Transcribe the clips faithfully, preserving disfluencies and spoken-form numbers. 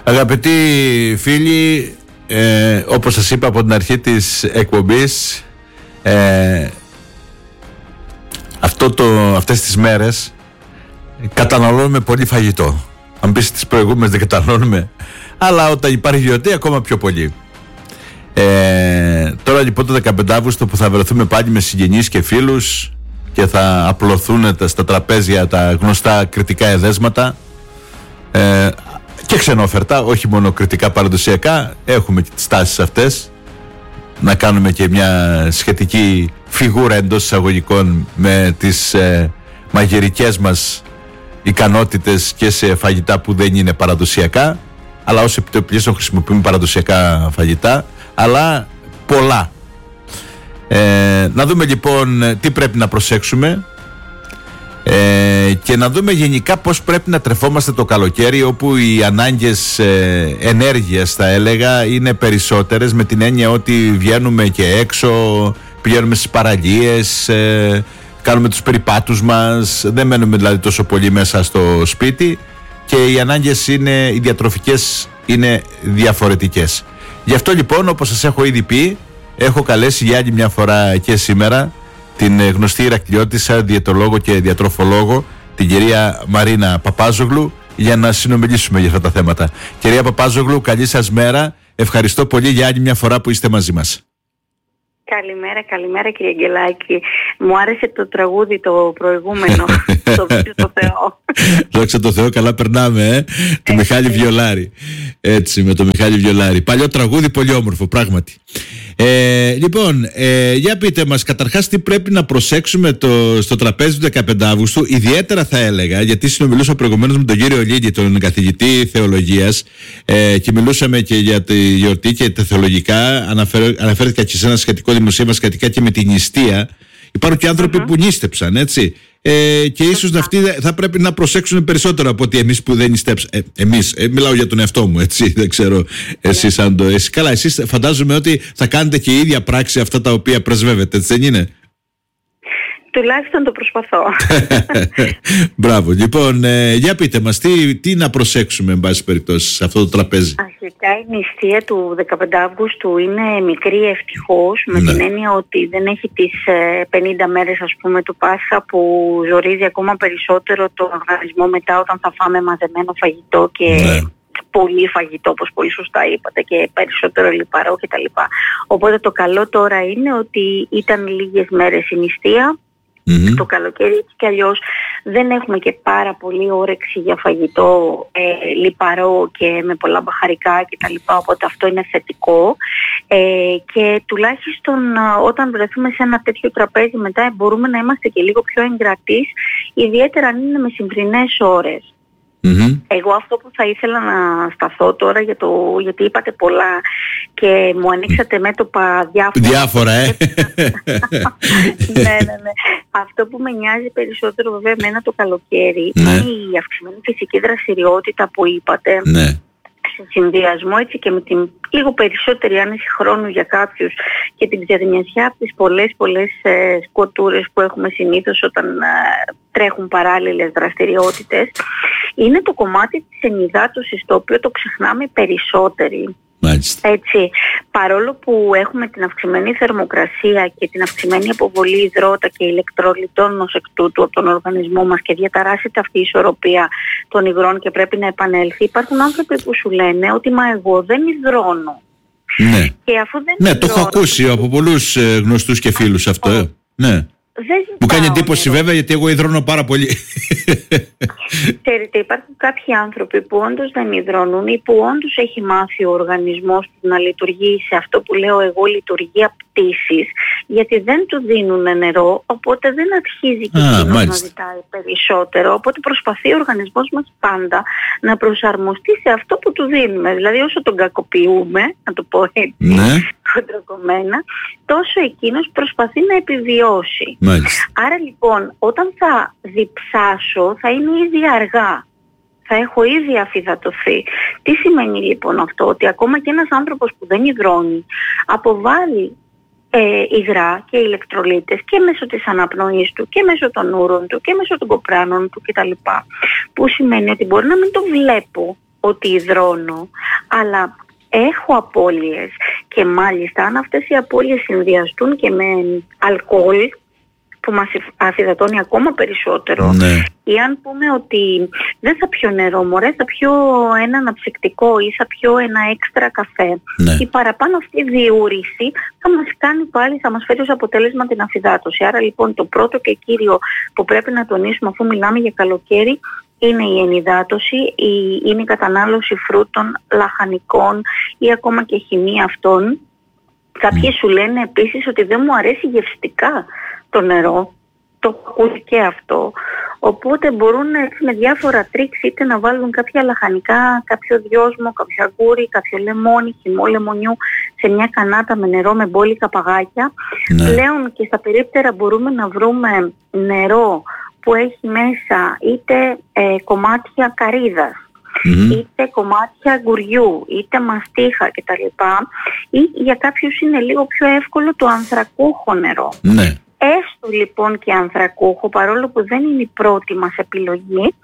Αγαπητοί φίλοι, ε, όπως σας είπα από την αρχή της εκπομπής, ε, αυτό το, αυτές τις μέρες καταναλώνουμε πολύ φαγητό. Αν πεις τις προηγούμενες δεν καταναλώνουμε, αλλά όταν υπάρχει γιορτή ακόμα πιο πολύ. Ε, τώρα λοιπόν το δεκαπέντε Αυγούστου που θα βρεθούμε πάλι με συγγενείς και φίλους και θα απλωθούν στα τραπέζια τα γνωστά κριτικά εδέσματα, ε, και ξενόφερτα, όχι μόνο κριτικά παραδοσιακά. Έχουμε και τις τάσεις αυτές να κάνουμε και μια σχετική φιγούρα εντός εισαγωγικών με τις ε, μαγειρικές μας ικανότητες και σε φαγητά που δεν είναι παραδοσιακά, αλλά ως επιτοπλίστων χρησιμοποιούμε παραδοσιακά φαγητά, αλλά πολλά. Ε, να δούμε λοιπόν τι πρέπει να προσέξουμε, ε, και να δούμε γενικά πώς πρέπει να τρεφόμαστε το καλοκαίρι, όπου οι ανάγκες ε, ενέργειας, θα έλεγα, είναι περισσότερες, με την έννοια ότι βγαίνουμε και έξω, πηγαίνουμε στις παραλίες, ε, κάνουμε τους περιπάτους μας, δεν μένουμε δηλαδή τόσο πολύ μέσα στο σπίτι και οι ανάγκες είναι, οι διατροφικές είναι διαφορετικές. Γι' αυτό λοιπόν, όπως σας έχω ήδη πει, έχω καλέσει για άλλη μια φορά και σήμερα την γνωστή Ηρακλειώτισσα, διαιτολόγο και διατροφολόγο, την κυρία Μαρίνα Παπάζογλου, για να συνομιλήσουμε για αυτά τα θέματα. Κυρία Παπάζογλου, καλή σας μέρα. Ευχαριστώ πολύ για άλλη μια φορά που είστε μαζί μας. Καλημέρα, καλημέρα κύριε Αγγελάκη. Μου άρεσε το τραγούδι το προηγούμενο, το Δόξα τω Θεώ. Δόξα τω Θεώ, καλά περνάμε, ε. Του Μιχάλη Βιολάρη. Έτσι, με το Μιχάλη Βιολάρη. Παλιό τραγούδι, πολύ όμορφο, πράγματι. Ε, λοιπόν, ε, για πείτε μας καταρχάς τι πρέπει να προσέξουμε το, στο τραπέζι του δεκαπέντε Αυγούστου, ιδιαίτερα θα έλεγα, γιατί συνομιλούσα προηγουμένως με τον κύριο Λίλη, τον καθηγητή θεολογίας, ε, και μιλούσαμε και για τη γιορτή και τα θεολογικά. Αναφέρ, αναφέρθηκα και σε ένα σχετικό δημοσίευμα σχετικά και με την νηστεία. Υπάρχουν και άνθρωποι mm-hmm. που νήστεψαν, έτσι. Ε, και ίσως mm-hmm. αυτοί θα πρέπει να προσέξουν περισσότερο από ότι εμείς που δεν νηστέψαμε. Ε, εμείς, ε, μιλάω για τον εαυτό μου, έτσι. Δεν ξέρω εσείς αν το. Εσείς, καλά, εσείς φαντάζομαι ότι θα κάνετε και η ίδια πράξη αυτά τα οποία πρεσβεύετε, έτσι δεν είναι? Τουλάχιστον το προσπαθώ. Μπράβο. Λοιπόν, ε, για πείτε μας, τι, τι να προσέξουμε, εν πάση περιπτώσει, σε αυτό το τραπέζι. Αρχικά η νηστεία του δεκαπέντε Αυγούστου είναι μικρή ευτυχώς, με ναι. την έννοια ότι δεν έχει τις πενήντα μέρες, ας πούμε, του Πάσχα, που ζορίζει ακόμα περισσότερο τον οργανισμό μετά, όταν θα φάμε μαζεμένο φαγητό και ναι. πολύ φαγητό, όπως πολύ σωστά είπατε, και περισσότερο λιπαρό κτλ. Οπότε το καλό τώρα είναι ότι ήταν λίγες μέρες η νηστεία. Mm-hmm. Το καλοκαίρι, έτσι κι αλλιώς δεν έχουμε και πάρα πολύ όρεξη για φαγητό ε, λιπαρό και με πολλά μπαχαρικά κτλ. Οπότε αυτό είναι θετικό, ε, και τουλάχιστον όταν βρεθούμε σε ένα τέτοιο τραπέζι μετά μπορούμε να είμαστε και λίγο πιο εγκρατείς, ιδιαίτερα αν είναι μεσημβρινές ώρες. Mm-hmm. Εγώ αυτό που θα ήθελα να σταθώ τώρα, για το, γιατί είπατε πολλά και μου ανοίξατε μέτωπα διάφορα. Διάφορα, ε! ναι, ναι, ναι. Αυτό που με νοιάζει περισσότερο βέβαια εμένα το καλοκαίρι ναι. είναι η αυξημένη φυσική δραστηριότητα που είπατε. Ναι. Σε συνδυασμό έτσι και με την λίγο περισσότερη άνεση χρόνου για κάποιους και την ξεδνιασιά από τις πολλές πολλές ε, σκοτούρες που έχουμε συνήθως όταν ε, τρέχουν παράλληλες δραστηριότητες, είναι το κομμάτι της ενυδάτωσης, το οποίο το ξεχνάμε περισσότεροι. Μάλιστα. Έτσι, παρόλο που έχουμε την αυξημένη θερμοκρασία και την αυξημένη αποβολή υδρότα και ηλεκτρολιτών ως εκ τούτου από τον οργανισμό μας και διαταράσσεται αυτή η ισορροπία των υγρών και πρέπει να επανέλθει, υπάρχουν άνθρωποι που σου λένε ότι μα εγώ δεν υδρώνω. Ναι, και αφού δεν ναι υδρώνω, το έχω ακούσει από πολλούς ε, γνωστούς και φίλους αυτό. Ε. Ναι. Μου κάνει εντύπωση νερό. Βέβαια, γιατί εγώ υδρώνω πάρα πολύ. Ξέρετε, υπάρχουν κάποιοι άνθρωποι που όντως δεν υδρώνουν ή που όντως έχει μάθει ο οργανισμός του να λειτουργεί σε αυτό που λέω εγώ λειτουργία πτήσης, γιατί δεν του δίνουν νερό, οπότε δεν αρχίζει και εκείνος να ζητάει περισσότερο, οπότε προσπαθεί ο οργανισμός μας πάντα να προσαρμοστεί σε αυτό που του δίνουμε. Δηλαδή όσο τον κακοποιούμε, να το πω έτσι, ναι. χοντροκομμένα, τόσο εκείνος προσπαθεί να επιβιώσει. Μάλιστα. Άρα λοιπόν, όταν θα διψάσω, θα είναι ήδη αργά. Θα έχω ήδη αφυδατωθεί. Τι σημαίνει λοιπόν αυτό? Ότι ακόμα και ένας άνθρωπος που δεν υδρώνει αποβάλλει ε, υγρά και ηλεκτρολίτες και μέσω της αναπνοής του και μέσω των ούρων του και μέσω των κοπράνων του κτλ. Που σημαίνει ότι μπορεί να μην το βλέπω ότι υδρώνω, αλλά έχω απώλειες, και μάλιστα αν αυτές οι απώλειες συνδυαστούν και με αλκοόλ που μας αφυδατώνει ακόμα περισσότερο, ναι. ή αν πούμε ότι δεν θα πιω νερό μωρέ, θα πιω ένα αναψυκτικό ή θα πιω ένα έξτρα καφέ, ναι. η παραπάνω αυτή διούρηση θα μας κάνει πάλι, θα μας φέρει ως αποτέλεσμα την αφυδάτωση. Άρα λοιπόν το πρώτο και κύριο που πρέπει να τονίσουμε αφού μιλάμε για καλοκαίρι είναι η ενυδάτωση, η, είναι η κατανάλωση φρούτων, λαχανικών ή ακόμα και χυμή αυτών. Κάποιοι mm. σου λένε επίσης ότι δεν μου αρέσει γευστικά το νερό, το ακούει και αυτό, οπότε μπορούν έτσι με διάφορα τρίξ είτε να βάλουν κάποια λαχανικά, κάποιο δυόσμο, κάποιο αγκούρι, κάποιο λεμόνι, χυμό λεμονιού σε μια κανάτα με νερό με μπόλικα παγάκια. Ναι. Πλέον και στα περίπτερα μπορούμε να βρούμε νερό που έχει μέσα είτε ε, κομμάτια καρύδας, mm-hmm. είτε κομμάτια αγκουριού, είτε μαστίχα κτλ. Ή για κάποιους είναι λίγο πιο εύκολο το ανθρακούχο νερό. Ναι. Έστω λοιπόν και ανθρακούχο, παρόλο που δεν είναι η πρώτη μας επιλογή,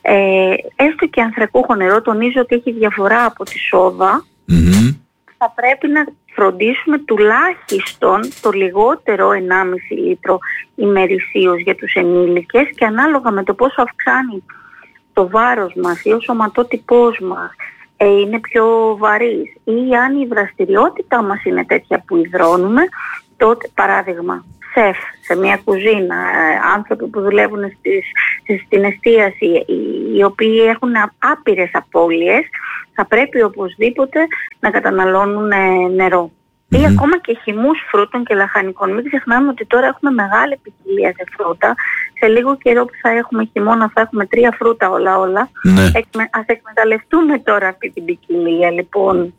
ε, έστω και ανθρακούχο νερό, τονίζω ότι έχει διαφορά από τη σόδα, mm-hmm. θα πρέπει να φροντίσουμε τουλάχιστον το λιγότερο ενάμιση λίτρο ημερησίως για τους ενήλικες, και ανάλογα με το πόσο αυξάνει το βάρος μας ή ο σωματότυπός μας ε, είναι πιο βαρύς, ή αν η δραστηριότητά μας είναι τέτοια που υδρώνουμε, τότε παράδειγμα σεφ σε μια κουζίνα, ε, άνθρωποι που δουλεύουν στις, στην εστίαση, οι, οι οποίοι έχουν άπειρες απώλειες, θα πρέπει οπωσδήποτε να καταναλώνουν ε, νερό. Mm-hmm. Ή ακόμα και χυμούς φρούτων και λαχανικών. Μην ξεχνάμε ότι τώρα έχουμε μεγάλη ποικιλία σε φρούτα. Σε λίγο καιρό που θα έχουμε χειμώνα θα έχουμε τρία φρούτα όλα όλα. Mm-hmm. Εκμε, ας εκμεταλλευτούμε τώρα αυτή την ποικιλία λοιπόν.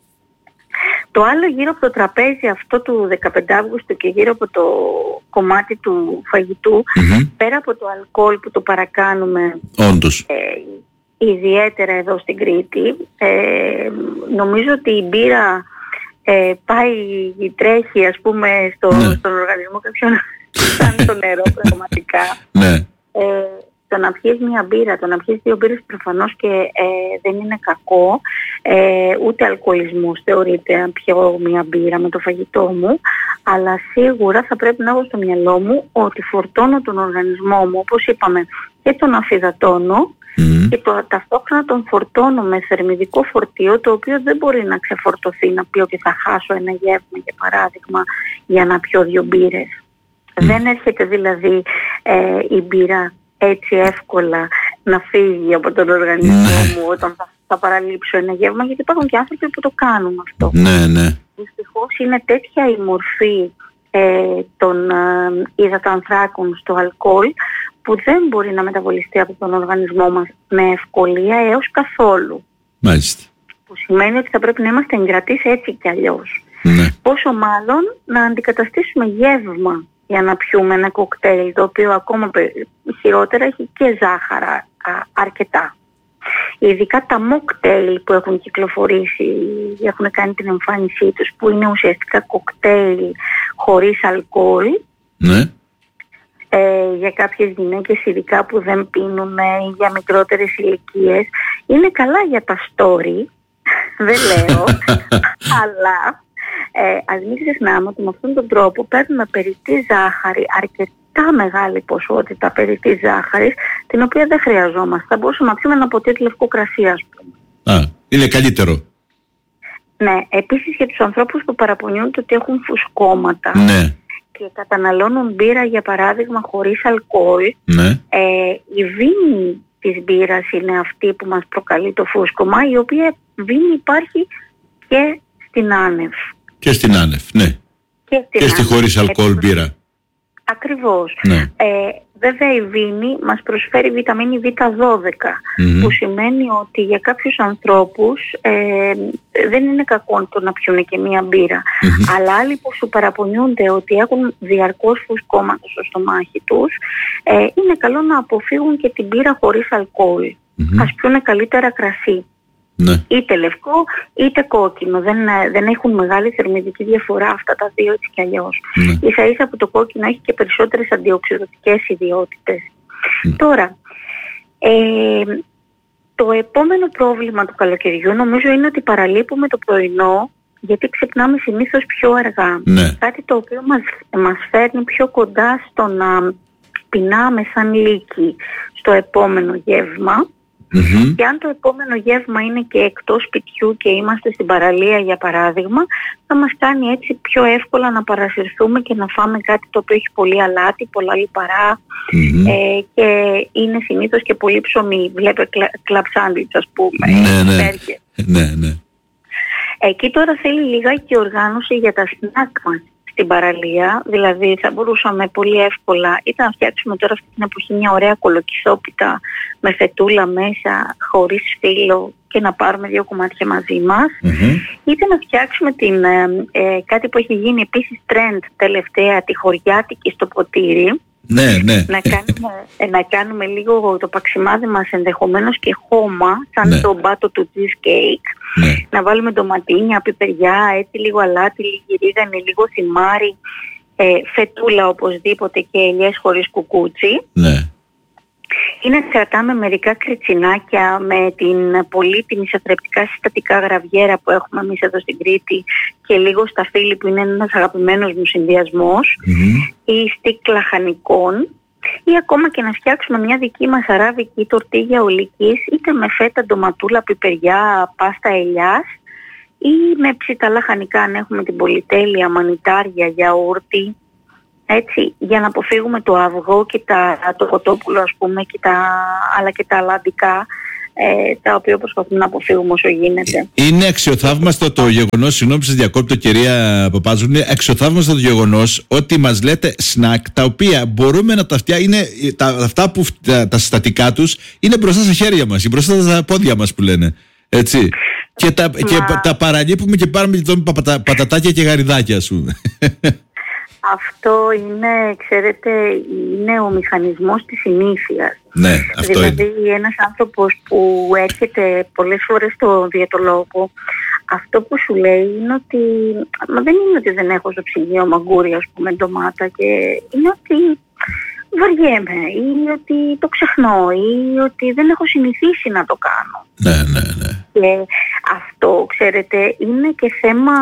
Το άλλο γύρω από το τραπέζι αυτό του δεκαπέντε Αυγούστου και γύρω από το κομμάτι του φαγητού, mm-hmm. πέρα από το αλκοόλ που το παρακάνουμε, όντως, ε, ιδιαίτερα εδώ στην Κρήτη, ε, νομίζω ότι η μπύρα ε, πάει, τρέχει ας πούμε στο, ναι. στον οργανισμό κάποιον σαν το νερό πραγματικά. Ναι. Ε, το να πιείς μια μπύρα, το να πιείς δύο μπύρες προφανώς και ε, δεν είναι κακό, ε, ούτε αλκοολισμός θεωρείται αν πιω μια μπύρα με το φαγητό μου, αλλά σίγουρα θα πρέπει να έχω στο μυαλό μου ότι φορτώνω τον οργανισμό μου, όπως είπαμε, και τον αφυδατώνω, mm. και το, ταυτόχρονα τον φορτώνω με θερμιδικό φορτίο, το οποίο δεν μπορεί να ξεφορτωθεί, να πει ότι θα χάσω ένα γεύμα για παράδειγμα για να πιω δύο μπύρες. Mm. Δεν έρχεται δηλαδή ε, η μπύρα έτσι εύκολα να φύγει από τον οργανισμό ναι. μου όταν θα, θα παραλείψω ένα γεύμα, γιατί υπάρχουν και άνθρωποι που το κάνουν αυτό. Ναι, ναι. Δυστυχώς είναι τέτοια η μορφή ε, των ε, υδατανθράκων στο αλκοόλ που δεν μπορεί να μεταβολιστεί από τον οργανισμό μας με ευκολία έως καθόλου. Μάλιστα. Που σημαίνει ότι θα πρέπει να είμαστε εγκρατείς έτσι κι αλλιώς. Ναι. Πόσο μάλλον να αντικαταστήσουμε γεύμα για να πιούμε ένα κοκτέιλ, το οποίο ακόμα χειρότερα έχει και ζάχαρα α, αρκετά. Ειδικά τα μοκτέιλ που έχουν κυκλοφορήσει, έχουν κάνει την εμφάνισή τους, που είναι ουσιαστικά κοκτέιλ χωρίς αλκοόλ. Ναι. Ε, για κάποιες γυναίκες ειδικά που δεν πίνουν ή για μικρότερες ηλικίες, είναι καλά για τα story, δεν λέω, αλλά ε, ας μην ξεχνάμε ότι με αυτόν τον τρόπο παίρνουμε περιττή ζάχαρη, αρκετά μεγάλη ποσότητα περιττής ζάχαρης, την οποία δεν χρειαζόμαστε. Θα μπορούσαμε να πιούμε ένα ποτήρι λευκό κρασί, ας πούμε. Α, είναι καλύτερο. Ναι, επίσης για τους ανθρώπους που παραπονιούνται ότι έχουν φουσκώματα, ναι. και καταναλώνουν μπύρα για παράδειγμα χωρίς αλκοόλ, ναι. ε, η βίνη της μπύρας είναι αυτή που μας προκαλεί το φούσκωμα, η οποία βίνη υπάρχει και στην άνευ. Και στην άνευ, ναι. Και, και στη χωρίς αλκοόλ μπύρα. Ακριβώς. Ναι. Ε, βέβαια η βίνη μας προσφέρει βιταμίνη βι δώδεκα, mm-hmm. που σημαίνει ότι για κάποιους ανθρώπους ε, δεν είναι κακό το να πιούν και μία μπύρα. Mm-hmm. Αλλά άλλοι που σου παραπονιούνται ότι έχουν διαρκώς φουσκώματα στο στομάχι τους, ε, είναι καλό να αποφύγουν και την μπύρα χωρίς αλκοόλ. Mm-hmm. Ας πιούν καλύτερα κρασί. Ναι. Είτε λευκό είτε κόκκινο. Δεν, δεν έχουν μεγάλη θερμιδική διαφορά αυτά τα δύο έτσι κι αλλιώς. Ναι. Ίσα ίσα που το κόκκινο έχει και περισσότερες αντιοξυδοτικές ιδιότητες. Mm. Τώρα, ε, Το επόμενο πρόβλημα του καλοκαιριού νομίζω είναι ότι παραλείπουμε το πρωινό, γιατί ξυπνάμε συνήθως πιο αργά. Ναι. Κάτι το οποίο μας, μας φέρνει πιο κοντά στο να πεινάμε σαν λύκοι στο επόμενο γεύμα. Mm-hmm. Και αν το επόμενο γεύμα είναι και εκτός σπιτιού και είμαστε στην παραλία για παράδειγμα, θα μας κάνει έτσι πιο εύκολα να παρασυρθούμε και να φάμε κάτι το οποίο έχει πολύ αλάτι, πολλά λιπαρά, mm-hmm. ε, και είναι συνήθως και πολύ ψωμί. Βλέπε κλαμπ σάντουιτς, ας πούμε. Ναι, ναι. ναι, ναι. Εκεί τώρα θέλει λιγάκι οργάνωση για τα σνακ μας στην παραλία, δηλαδή θα μπορούσαμε πολύ εύκολα είτε να φτιάξουμε τώρα αυτή την εποχή μια ωραία κολοκυθόπιτα με φετούλα μέσα χωρίς φύλλο και να πάρουμε δύο κομμάτια μαζί μας, mm-hmm. είτε να φτιάξουμε την, ε, ε, κάτι που έχει γίνει επίσης trend τελευταία, τη χωριάτικη στο ποτήρι. Ναι, ναι. Να κάνουμε, να κάνουμε λίγο το παξιμάδι μας ενδεχομένως και χώμα, σαν ναι. το μπάτο του cheesecake. Ναι. Να βάλουμε ντοματίνια, πιπεριά, έτσι λίγο αλάτι, λίγη ρίγανη, λίγο θυμάρι, ε, φετούλα οπωσδήποτε και ελιές χωρίς κουκούτσι. Ναι. Ή να κρατάμε μερικά κριτσινάκια με την πολύτιμη σε θρεπτικά συστατικά γραβιέρα που έχουμε εμείς εδώ στην Κρήτη και λίγο σταφύλι που είναι ένας αγαπημένος μου συνδυασμός, mm-hmm. ή στικ λαχανικών, ή ακόμα και να φτιάξουμε μια δική μας αράβικη τορτίγια ολικής, είτε με φέτα, ντοματούλα, πιπεριά, πάστα ελιάς, ή με ψητά λαχανικά αν έχουμε την πολυτέλεια, μανιτάρια, γιαούρτι. Έτσι, για να αποφύγουμε το αυγό και τα, το κοτόπουλο, ας πούμε, και τα, αλλά και τα αλαντικά, ε, τα οποία προσπαθούμε να αποφύγουμε όσο γίνεται. Είναι αξιοθαύμαστο το γεγονός, συγγνώμη σας διακόπτω κυρία Παπάζου, είναι αξιοθαύμαστο το γεγονός ότι μας λέτε σνακ τα οποία μπορούμε να τα φτιάξουμε, τα, αυτά που τα, τα συστατικά τους είναι μπροστά στα χέρια μας, μπροστά στα πόδια μας που λένε. Έτσι. Και τα, Μα... και τα παραλείπουμε και πάρουμε και πατα, πατατάκια και γαριδάκια, ας πούμε. Αυτό είναι, ξέρετε, είναι ο μηχανισμός της συνήθειας. Ναι, αυτό δηλαδή είναι. Ένας άνθρωπος που έρχεται πολλές φορές στο διαιτολόγο, αυτό που σου λέει είναι ότι μα δεν είναι ότι δεν έχω στο ψυγείο μαγκούρια, ας πούμε, ντομάτα, και είναι ότι βαριέμαι ή ότι το ξεχνώ ή ότι δεν έχω συνηθίσει να το κάνω. Ναι, ναι, ναι. Και αυτό, ξέρετε, είναι και θέμα...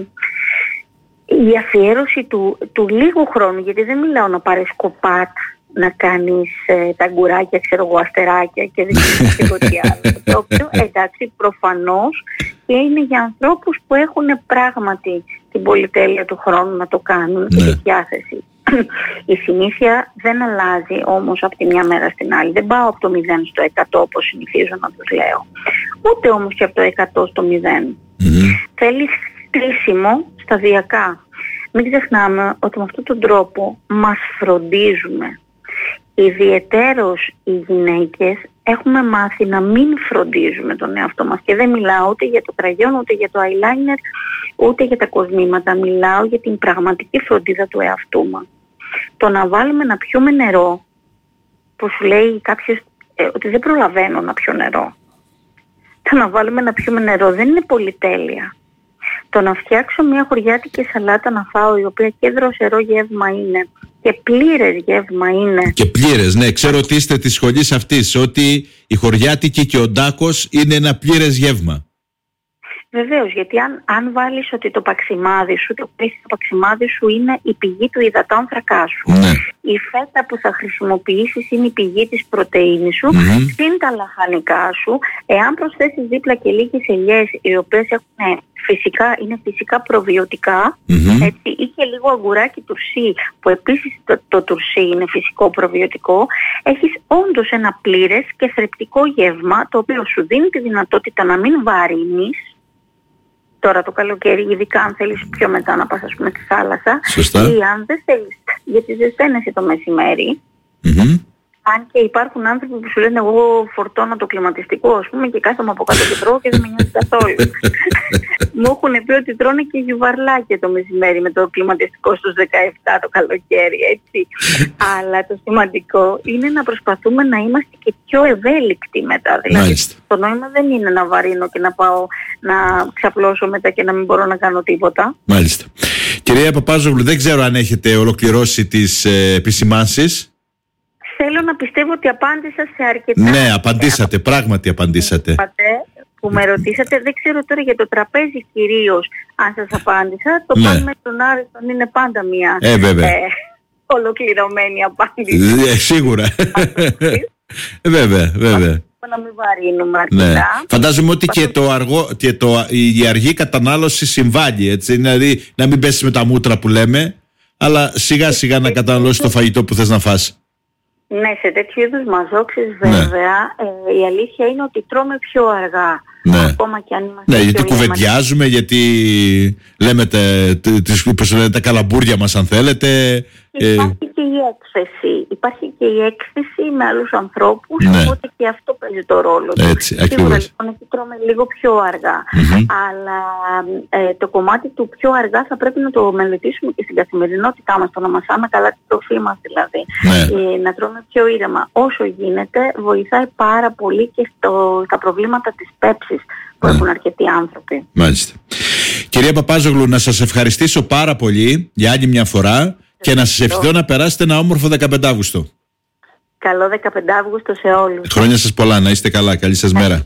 η αφιέρωση του, του λίγου χρόνου, γιατί δεν μιλάω να πάρεις κοπάτ, να κάνεις ε, τα γκουράκια, ξέρω εγώ, αστεράκια και δεν ξέρεις τίποτε άλλο. Το οποίο, εντάξει, προφανώς και είναι για ανθρώπους που έχουν πράγματι την πολυτέλεια του χρόνου να το κάνουν και τη διάθεση. Η συνήθεια δεν αλλάζει όμως από τη μια μέρα στην άλλη. Δεν πάω από το μηδέν στο εκατό όπως συνηθίζω να τους λέω. Ούτε όμως και από το εκατό στο μηδέν. Mm-hmm. Θέλει στήσιμο σταδιακά. Μην ξεχνάμε ότι με αυτόν τον τρόπο μας φροντίζουμε. Ιδιαιτέρως οι γυναίκες έχουμε μάθει να μην φροντίζουμε τον εαυτό μας. Και δεν μιλάω ούτε για το κραγιόν, ούτε για το eyeliner, ούτε για τα κοσμήματα. Μιλάω για την πραγματική φροντίδα του εαυτού μας. Το να βάλουμε να πιούμε νερό, που σου λέει κάποιος ε, ότι δεν προλαβαίνω να πιω νερό. Το να βάλουμε να πιούμε νερό δεν είναι πολυτέλεια. Το να φτιάξω μια χωριάτικη σαλάτα να φάω, η οποία και δροσερό γεύμα είναι και πλήρες γεύμα είναι. Και πλήρες, ναι. Ξέρω ότι είστε της σχολής αυτής, ότι η χωριάτικη και ο ντάκος είναι ένα πλήρες γεύμα. Βεβαίως, γιατί αν, αν βάλεις ότι το παξιμάδι σου, το, το παξιμάδι σου είναι η πηγή του υδατάνθρακά σου. Ναι. Η φέτα που θα χρησιμοποιήσεις είναι η πηγή της πρωτεΐνης σου, mm-hmm. συν τα λαχανικά σου. Εάν προσθέσεις δίπλα και λίγες ελιές, οι οποίες έχουν φυσικά, είναι φυσικά προβιωτικά, mm-hmm. έτσι, ή και λίγο αγκουράκι τουρσί, που επίσης το, το τουρσί είναι φυσικό προβιωτικό, έχεις όντως ένα πλήρες και θρεπτικό γεύμα, το οποίο σου δίνει τη δυνατότητα να μην βαρύνεις. Τώρα το καλοκαίρι, ειδικά αν θέλεις πιο μετά να πας, ας πούμε, στη θάλασσα. Σωστά. Ή αν δεν θέλεις, γιατί ζεσταίνεσαι το μεσημέρι. Mm-hmm. Αν και υπάρχουν άνθρωποι που σου λένε εγώ φορτώνω το κλιματιστικό, ας πούμε, και κάθομαι από κάτω και τρώω και δεν με νοιάζει καθόλου. Μου έχουν πει ότι τρώνε και γιουβαρλάκια το μεσημέρι με το κλιματιστικό στους δεκαεπτά το καλοκαίρι, έτσι. Αλλά το σημαντικό είναι να προσπαθούμε να είμαστε και πιο ευέλικτοι μετά. Δηλαδή, Μάλιστα. Το νόημα δεν είναι να βαρύνω και να πάω να ξαπλώσω μετά και να μην μπορώ να κάνω τίποτα. Μάλιστα. Κυρία Παπάζογλου, δεν ξέρω αν έχετε ολοκληρώσει τις ε, επισημάνσεις. θέλω να πιστεύω ότι απάντησα σε αρκετά. Ναι, απαντήσατε, πράγματι απαντήσατε. Που με ρωτήσατε, δεν ξέρω τώρα για το τραπέζι κυρίως αν σας απάντησα. Το ναι. Παν με τον Άριστον είναι πάντα μια ε, βέβαια. Ε, ολοκληρωμένη απάντηση. Ε, σίγουρα. ε, βέβαια, βέβαια. Να μην βαρύνουμε αρκετά. Ναι. Φαντάζομαι ότι και, το αργό, και το, η αργή κατανάλωση συμβάλλει, έτσι. Δηλαδή να μην πέσεις με τα μούτρα που λέμε, αλλά σιγά σιγά να καταναλώσεις το φαγητό που θες να φας. Ναι, σε τέτοιου είδους μαζόξεις βέβαια, ναι. ε, η αλήθεια είναι ότι τρώμε πιο αργά. Ναι, ακόμα και αν είμαστε ναι γιατί κουβεντιάζουμε, γιατί λέμε τα, τις, λένε, τα καλαμπούρια μας αν θέλετε. Υπάρχει ε... και η έκθεση. Υπάρχει και η έκθεση με άλλους ανθρώπους, ναι. Οπότε και αυτό παίζει το ρόλο του. Έτσι, σίγουρα λοιπόν εκεί τρώμε λίγο πιο αργά. Mm-hmm. Αλλά ε, το κομμάτι του πιο αργά θα πρέπει να το μελετήσουμε και στην καθημερινότητά μας, το να μασάμε καλά την τροφή μας δηλαδή. Ναι. Ε, να τρώμε πιο ήρεμα. Όσο γίνεται βοηθάει πάρα πολύ και στο, στα προβλήματα της πέψης που έχουν αρκετοί άνθρωποι. Μάλιστα. Κυρία Παπάζογλου, να σας ευχαριστήσω πάρα πολύ για άλλη μια φορά και να σας ευχηθώ να περάσετε ένα όμορφο δεκαπέντε Αύγουστο. Καλό δεκαπέντε Αύγουστο σε όλους. Χρόνια σας πολλά, να είστε καλά. Καλή σας μέρα.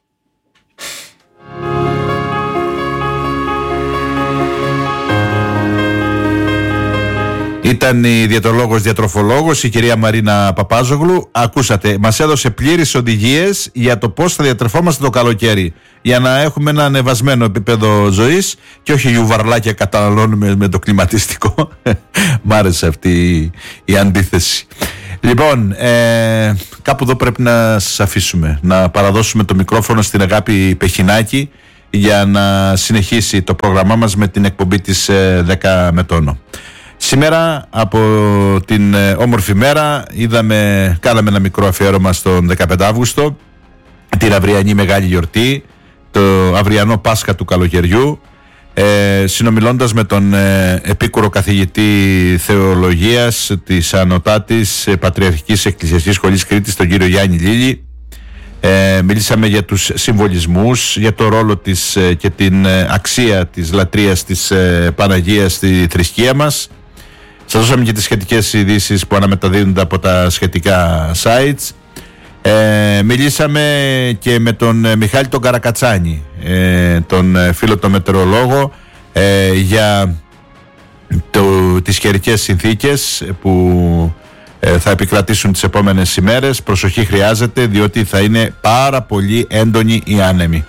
Ήταν η διαιτολόγος διατροφολόγος η κυρία Μαρίνα Παπάζογλου. Ακούσατε, μας έδωσε πλήρεις οδηγίες για το πώς θα διατρεφόμαστε το καλοκαίρι, για να έχουμε ένα ανεβασμένο επίπεδο ζωής και όχι γιουβαρλάκια καταναλώνουμε με το κλιματιστικό. Μ' άρεσε αυτή η, η αντίθεση. Λοιπόν, ε, κάπου εδώ πρέπει να σας αφήσουμε, να παραδώσουμε το μικρόφωνο στην Αγάπη Πεχινάκη για να συνεχίσει το πρόγραμμά μας με την εκπομπή της ε, δέκα με τόνο. Σήμερα από την ε, όμορφη μέρα είδαμε, κάναμε ένα μικρό αφιέρωμα στον δεκαπέντε Αύγουστο, την αυριανή μεγάλη γιορτή, το αυριανό Πάσχα του καλοκαιριού, ε, συνομιλώντας με τον ε, επίκουρο καθηγητή θεολογίας της Ανωτάτης ε, Πατριαρχικής Εκκλησιαστικής Σχολής Κρήτης, τον κύριο Γιάννη Λίλη. Ε, μιλήσαμε για τους συμβολισμούς, για το ρόλο της ε, και την ε, αξία της λατρείας της ε, Παναγίας στη θρησκεία μας. Σας δώσαμε και τις σχετικές ειδήσεις που αναμεταδίδονται από τα σχετικά sites. Ε, μιλήσαμε και με τον ε, Μιχάλη τον Καρακατσάνη, ε, τον ε, φίλο τον μετεωρολόγο, ε, για το, τις καιρικές συνθήκες που ε, θα επικρατήσουν τις επόμενες ημέρες. Προσοχή χρειάζεται, διότι θα είναι πάρα πολύ έντονη η άνεμη.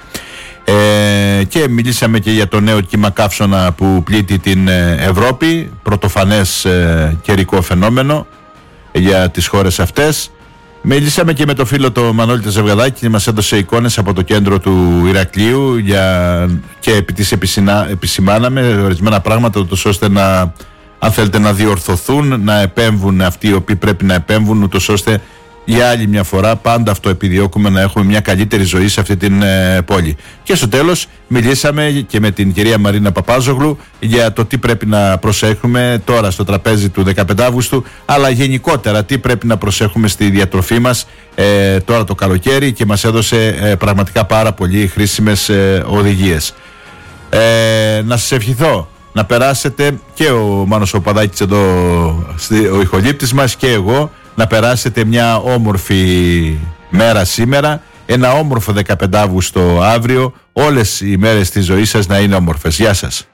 Ε, και μιλήσαμε και για το νέο κύμα καύσωνα που πλήττει την Ευρώπη, πρωτοφανές ε, καιρικό φαινόμενο για τις χώρες αυτές. Μιλήσαμε και με το φίλο το Μανώλη Τεζευγαδάκη και μας έδωσε εικόνες από το κέντρο του Ηρακλείου για, και επί της επισημά, επισημάναμε ορισμένα πράγματα ούτως ώστε να, αν θέλετε, να διορθωθούν, να επέμβουν αυτοί οι οποίοι πρέπει να επέμβουν, ούτως ώστε για άλλη μια φορά πάντα αυτό επιδιώκουμε, να έχουμε μια καλύτερη ζωή σε αυτή την ε, πόλη. Και στο τέλος μιλήσαμε και με την κυρία Μαρίνα Παπάζογλου για το τι πρέπει να προσέχουμε τώρα στο τραπέζι του δεκαπέντε Αύγουστου, αλλά γενικότερα τι πρέπει να προσέχουμε στη διατροφή μας ε, τώρα το καλοκαίρι, και μας έδωσε ε, πραγματικά πάρα πολύ χρήσιμες ε, οδηγίες. Ε, να σας ευχηθώ να περάσετε, και ο Μάνος Παπαδάκης εδώ, ο ηχολήπτης μας, και εγώ, να περάσετε μια όμορφη μέρα σήμερα, ένα όμορφο δεκαπέντε Αύγουστο αύριο, όλες οι μέρες της ζωής σας να είναι όμορφες. Γεια σας.